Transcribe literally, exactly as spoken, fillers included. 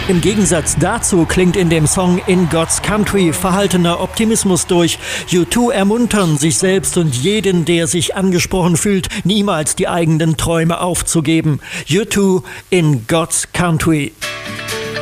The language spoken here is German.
Im Gegensatz dazu klingt in dem Song In God's Country verhaltener Optimismus durch. U zwei ermuntern sich selbst und jeden, der sich angesprochen fühlt, niemals die eigenen Träume aufzugeben. U zwei in God's Country.